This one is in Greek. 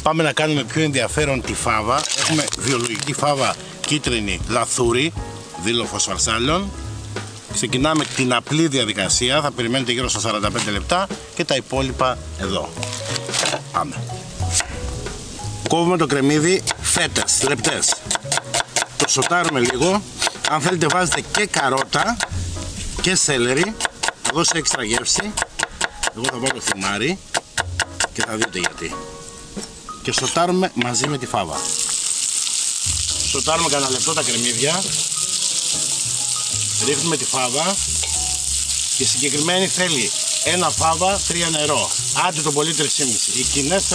Πάμε να κάνουμε πιο ενδιαφέρον τη φάβα. Έχουμε βιολογική φάβα κίτρινη λαθούρη, δίλοφοσφαρσάλιον. Ξεκινάμε την απλή διαδικασία, θα περιμένετε γύρω στα 45 λεπτά και τα υπόλοιπα εδώ. Πάμε. Κόβουμε το κρεμμύδι φέτες, λεπτές. Το σοτάρουμε λίγο. Αν θέλετε βάζετε και καρότα και σέλερι. Θα δώσει έξτρα γεύση. Εγώ θα βάλω θυμάρι και θα δείτε γιατί. Και σοτάρουμε μαζί με τη φάβα. Σοτάρουμε κανένα λεπτό τα κρεμμύδια. Ρίχνουμε τη φάβα. Και συγκεκριμένη θέλει ένα φάβα, 3 νερό. Άντε το πολύ 3,5. Οι κοινές